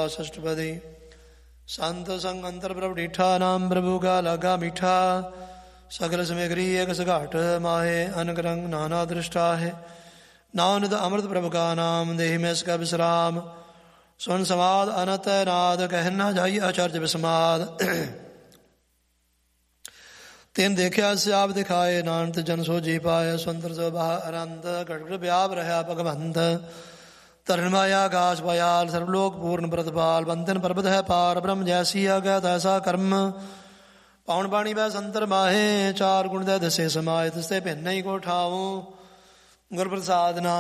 षष्ठपदी। संत संग अंतर प्रभ डीठा, नाम प्रभु का लगा मीठा। सकल समग्री एक सघाट, माहे अनक रंग नाना दृष्टा है। नानद अमृत प्रभु का नाम, देहि में इसका विश्राम। सुन समाद अनत नाद, कहना जाई आचार्य विस्माद। तेन देखा श्याप दिखाए, नानत जन सो जी पाए। स्वतंत्र सो बाह अनंत, गढ़ व्याप रहा भगवंत। तरण माया आकाश पायाल, सर्वलोक पूर्ण प्रतिपाल। बंधन पर्वत है पार ब्रह्म, जैसी आज्ञा तैसा कर्म। पाउन पाणी वह संतर माहे, चार गुण दे दसे समाये। तिसते भिन्न ही को ठाऊं, गुर प्रसाद नाम